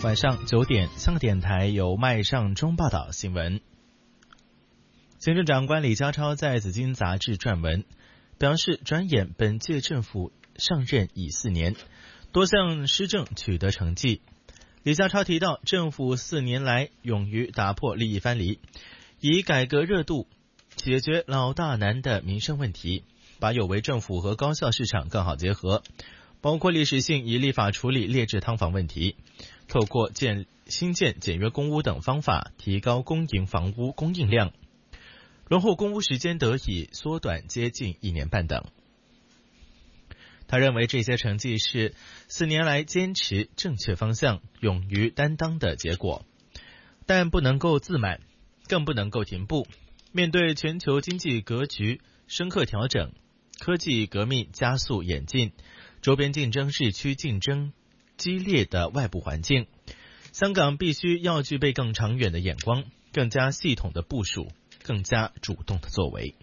晚上9点，香港电台由麦尚中报道新闻。行政长官李家超在紫金杂志撰文，表示转眼本届政府上任已4年，多项施政取得成绩。李家超提到，政府4年来勇于打破利益藩篱，以改革热度解决老大难的民生问题，把有为政府和高效市场更好结合，包括历史性以立法处理劣质劏房问题，透过新建简约公屋等方法提高公营房屋供应量，轮候公屋时间得以缩短接近1年半等。他认为这些成绩是4年来坚持正确方向、勇于担当的结果，但不能够自满，更不能够停步。面对全球经济格局深刻调整，科技革命加速演进，周边竞争日趋竞争激烈的外部环境，香港必须要具备更长远的眼光，更加系统的部署，更加主动的作为。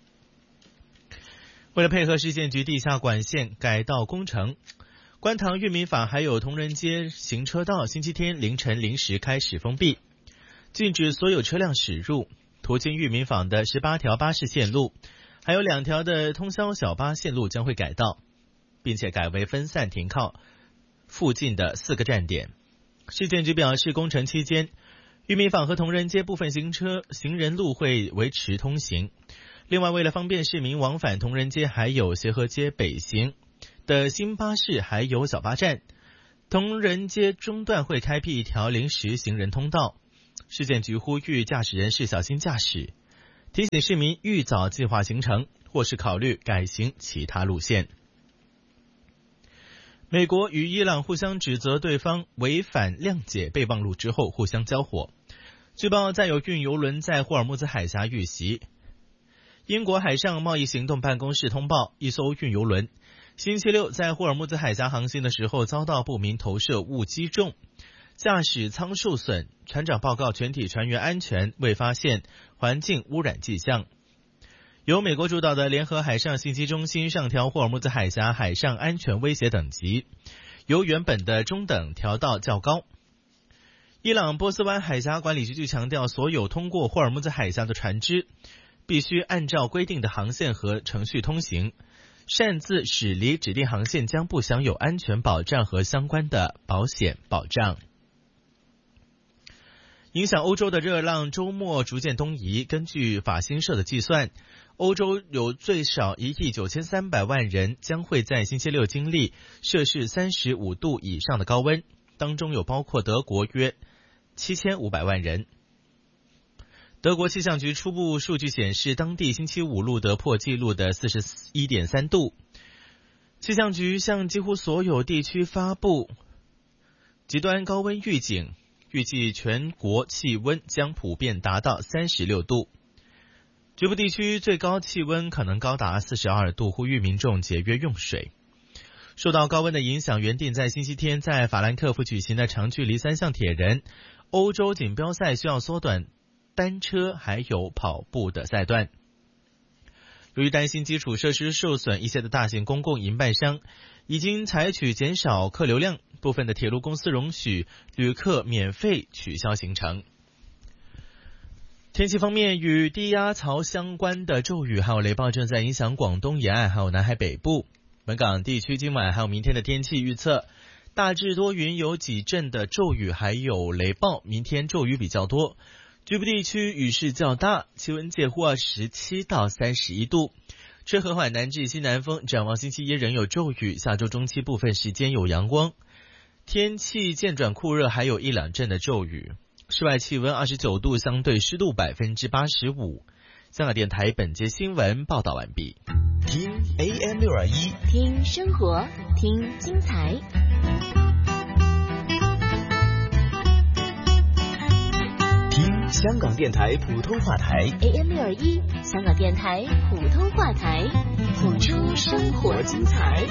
为了配合市建局地下管线改道工程，观塘裕民坊还有同仁街行车道星期天凌晨临时开始封闭，禁止所有车辆驶入。途经裕民坊的18条巴士线路还有2条的通宵小巴线路将会改道，并且改为分散停靠附近的4个站点。市建局表示，工程期间裕民坊和同仁街部分行人路会维持通行。另外，为了方便市民往返同仁街还有协和街北行的新巴士还有小巴站，同仁街中段会开辟一条临时行人通道。市建局呼吁驾驶人士小心驾驶，提醒市民预早计划行程，或是考虑改行其他路线。美国与伊朗互相指责对方违反谅解备忘录之后互相交火。据报，载有运油轮在霍尔木兹海峡遇袭。英国海上贸易行动办公室通报，一艘运油轮星期六在霍尔木兹海峡航行的时候遭到不明投射物击中，驾驶舱受损，船长报告全体船员安全，未发现环境污染迹象。由美国主导的联合海上信息中心上调霍尔木兹海峡海上安全威胁等级，由原本的中等调到较高。伊朗波斯湾海峡管理局强调，所有通过霍尔木兹海峡的船只必须按照规定的航线和程序通行，擅自驶离指定航线将不享有安全保障和相关的保险保障。影响欧洲的热浪周末逐渐东移，根据法新社的计算，欧洲有最少1亿9300万人将会在星期六经历摄氏35度以上的高温，当中有包括德国约7500万人。德国气象局初步数据显示，当地星期五录得破纪录的 41.3 度。气象局向几乎所有地区发布极端高温预警，预计全国气温将普遍达到36度。局部地区最高气温可能高达42度，呼吁民众节约用水。受到高温的影响，原定在星期天在法兰克福举行的长距离3项铁人欧洲锦标赛需要缩短单车还有跑步的赛段。由于担心基础设施受损，一些的大型公共营办商已经采取减少客流量，部分的铁路公司容许旅客免费取消行程。天气方面，与低压槽相关的骤雨还有雷暴正在影响广东沿岸还有南海北部。本港地区今晚还有明天的天气预测，大致多云，有几阵的骤雨还有雷暴，明天骤雨比较多，局部地区雨势较大，气温介乎27到31度，吹和缓南至西南风。展望星期一仍有骤雨，下周中期部分时间有阳光，天气渐转酷热，还有1-2阵的骤雨。室外气温29度，相对湿度85%。香港电台本节新闻报道完毕。 听 AM621， 听生活，听精彩。 听香港电台普通话台 AM621，香港电台普通话台，谱出生活精彩。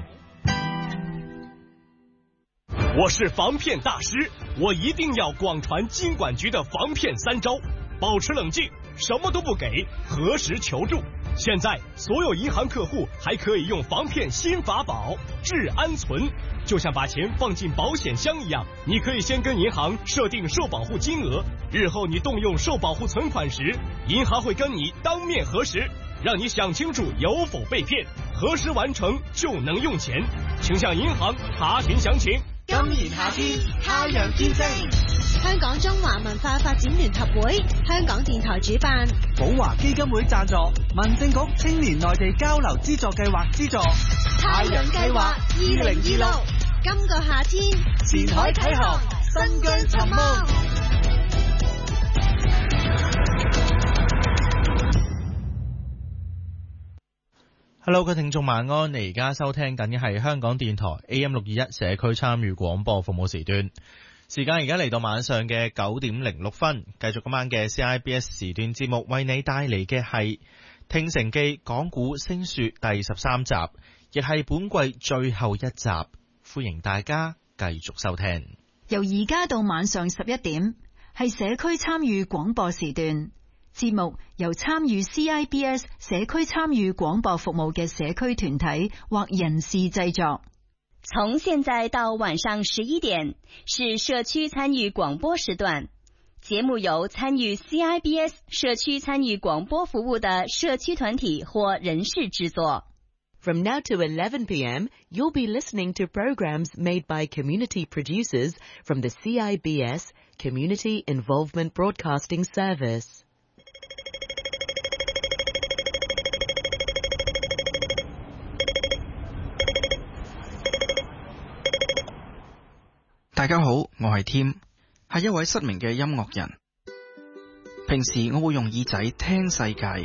我是防骗大师，我一定要广传金管局的防骗3招：保持冷静，什么都不给，核实求助， 现在所有银行客户还可以用防骗新法宝治安存，就像把钱放进保险箱一样，你可以先跟银行设定受保护金额，日后你动用受保护存款时，银行会跟你当面核实，让你想清楚有否被骗，核实完成就能用钱。请向銀行查詢詳情。 今年夏天，太陽見證。 香港中華文化發展聯合會、香港電台主辦， 寶華基金會贊助，民政局青年內地交流資助計劃資助。 太陽計劃2026，今個夏天前海啟航，新疆尋夢。 Hello， 各位聽眾晚安，你而家收聽緊嘅係香港電台 AM621 社區參與廣播服務時段，時間而家嚟到晚上嘅9:06，繼續今晚嘅 CIBS 時段節目，為你帶嚟嘅係聽城記講古星說第13集，亦係本季最後一集，歡迎大家繼續收聽。 由而家到晚上11點，係社區參與廣播時段。節目由參與 CIBS 社區參與廣播服務嘅社區團體或人士製作。 從現在到晚上11點是社區參與廣播時段，節目由參與 CIBS 社區參與廣播服務的社區團體或人士製作。 From now to 11 p.m., you'll be listening to programs made by community producers from the CIBS Community Involvement Broadcasting Service. 大家好，我係 Tim， 係一位失明嘅音樂人。平時我會用耳仔聽世界，